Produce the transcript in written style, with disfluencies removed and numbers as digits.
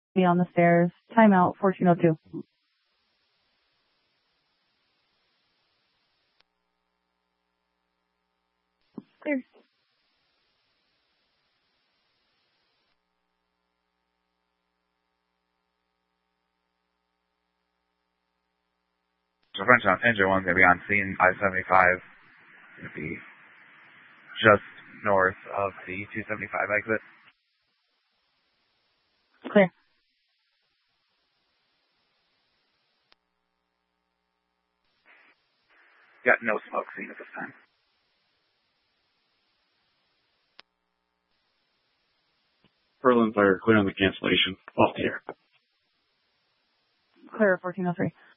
Be on the stairs. Timeout, 1402. Clear. So French on Engine 1's going to be on scene I-75. Going to be just north of the 275 exit. Clear. Got no smoke seen at this time. Berlin Fire, clear on the cancellation. Off the air. Clear, 1403.